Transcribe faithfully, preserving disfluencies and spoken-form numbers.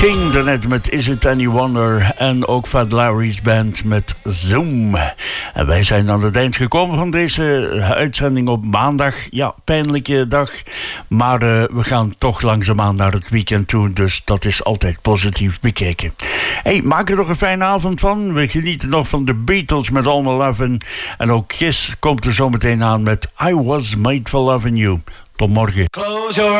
King daarnet met Is It Any Wonder. En ook Fat Larry's Band met Zoom. En wij zijn aan het eind gekomen van deze uitzending op maandag. Ja, pijnlijke dag. Maar uh, we gaan toch langzaamaan naar het weekend toe. Dus dat is altijd positief bekeken. Hey, maak er nog een fijne avond van. We genieten nog van de Beatles met All My Lovin'. En ook Kiss komt er zo meteen aan met I Was Made For Loving You. Tot morgen. Close your